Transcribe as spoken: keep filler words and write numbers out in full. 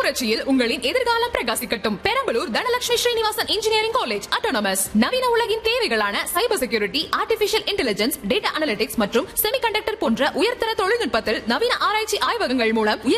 புரட்சியில் உங்களின் எதிர்காலம் பிரகாசிக்கட்டும். Perambalur Dhanalakshmi Srinivasan engineering college autonomous நவீன உலகின் தேவைகளான cyber security, artificial intelligence, data analytics மற்றும் செமிகண்டக்டர் போன்ற உயர்தர தொழில்நுட்பத்தில் நவீன ஆராய்ச்சி ஆய்வகங்கள் மூலம்